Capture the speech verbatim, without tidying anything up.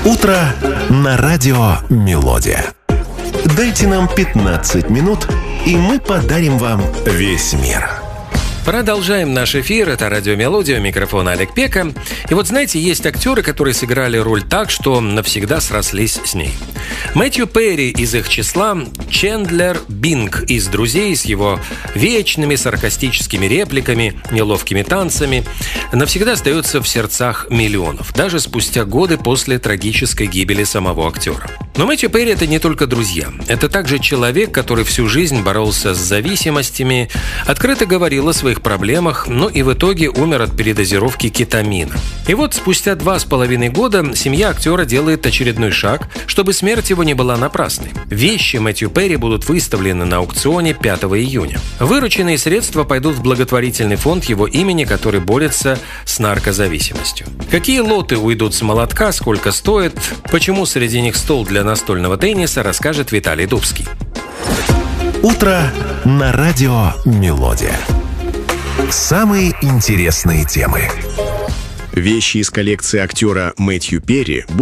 Утро на радио «Мелодия». Дайте нам пятнадцать минут, и мы подарим вам весь мир. Продолжаем наш эфир. Это радио «Мелодия», микрофон Олег Пека. И вот знаете, есть актеры, которые сыграли роль так, что навсегда срослись с ней. Мэтью Перри из их числа, Чендлер Бинг из «Друзей» с его вечными саркастическими репликами, неловкими танцами навсегда остается в сердцах миллионов, даже спустя годы после трагической гибели самого актера. Но Мэтью Перри – это не только друзья. Это также человек, который всю жизнь боролся с зависимостями, открыто говорил о своих проблемах, но и в итоге умер от передозировки кетамина. И вот спустя два с половиной года семья актера делает очередной шаг, чтобы смерть его не была напрасной. Вещи Мэтью Перри будут выставлены на аукционе пятого июня. Вырученные средства пойдут в благотворительный фонд его имени, который борется с наркозависимостью. Какие лоты уйдут с молотка, сколько стоит, почему среди них стол для настольного тенниса, расскажет Виталий Дубский. Утро на радио «Мелодия». Самые интересные темы. Вещи из коллекции актера Мэтью Перри